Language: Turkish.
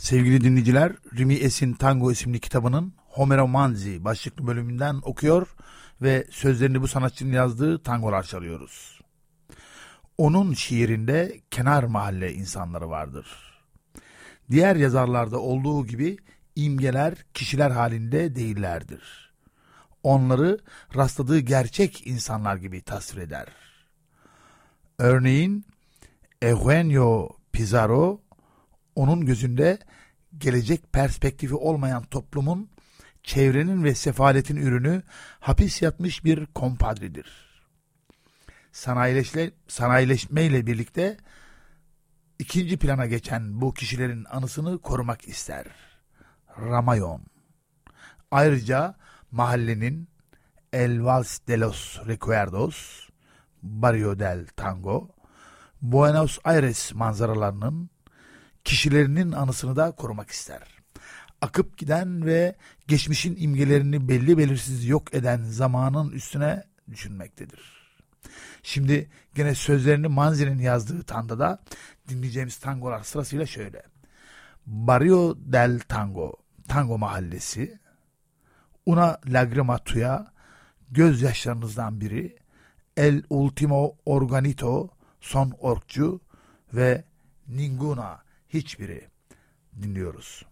Sevgili dinleyiciler, Rimi Es'in Tango isimli kitabının Homero Manzi başlıklı bölümünden okuyor ve sözlerini bu sanatçının yazdığı tangolar çalıyoruz. Onun şiirinde kenar mahalle insanları vardır. Diğer yazarlarda olduğu gibi imgeler kişiler halinde değillerdir. Onları rastladığı gerçek insanlar gibi tasvir eder. Örneğin Eugenio Pizarro, onun gözünde gelecek perspektifi olmayan toplumun, çevrenin ve sefaletin ürünü, hapis yatmış bir kompadridir. Sanayileşmeyle birlikte ikinci plana geçen bu kişilerin anısını korumak ister. Ramayon. Ayrıca mahallenin El Vals de los Recuerdos, Barrio del Tango, Buenos Aires manzaralarının, kişilerinin anısını da korumak ister. Akıp giden ve geçmişin imgelerini belli belirsiz yok eden zamanın üstüne düşünmektedir. Şimdi gene sözlerini Manzi'nin yazdığı tandada dinleyeceğimiz tangolar sırasıyla şöyle. Barrio del Tango, Tango Mahallesi, Una Lagrima Tuya, Gözyaşlarınızdan Biri, El Ultimo Organito, Son Orkçu ve Ninguna, Hiçbiri dinliyoruz.